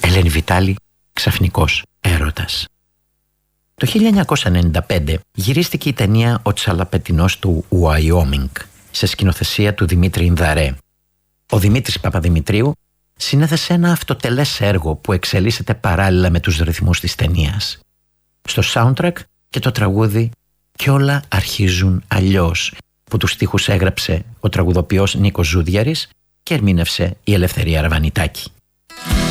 Ελένη Βιτάλη, Ξαφνικός έρωτας. Το 1995 γυρίστηκε η ταινία «Ο Τσαλαπετινός του Ουαϊόμινγκ» σε σκηνοθεσία του Δημήτρη Ινδαρέ. Ο Δημήτρης Παπαδημητρίου συνέθεσε ένα αυτοτελές έργο που εξελίσσεται παράλληλα με τους ρυθμούς της ταινίας. Στο soundtrack και το τραγούδι «Κι όλα αρχίζουν αλλιώς», που τους στίχους έγραψε ο τραγουδοποιός Νίκος Ζούδιαρης και ερμήνευσε η Ελευθερία Αρβανιτάκη.